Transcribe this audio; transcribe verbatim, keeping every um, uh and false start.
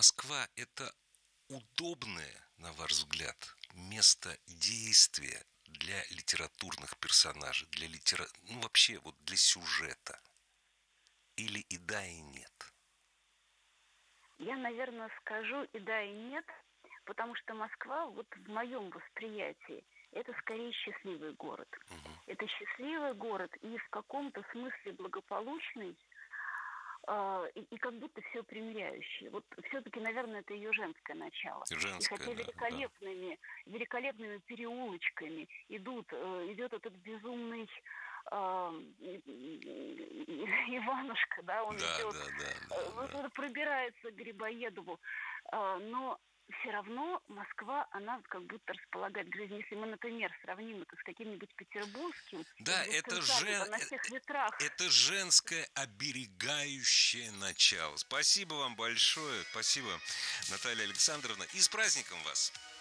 Москва – это удобное, на ваш взгляд, место действия для литературных персонажей, для литера... ну вообще вот для сюжета? Или и да, и нет? Я, наверное, скажу и да, и нет, потому что Москва, вот в моем восприятии, это скорее счастливый город. Мгм. Это счастливый город и в каком-то смысле благополучный, э, и, и как будто все примиряющий. Вот все-таки, наверное, это ее женское начало. И Женское, хотя да, да. великолепными, великолепными переулочками идут, э, идет этот безумный э, Иванушка, да, он Да, идет, да, да, э, да, вот да. он пробирается к Грибоедову, э, но все равно Москва, она как будто располагает к жизни. Если мы, например, сравним это с каким-нибудь петербургским, Да, это экзистенциальным, же... там на всех ветрах. Это женское оберегающее начало. Спасибо вам большое. Спасибо, Наталья Александровна. И с праздником вас!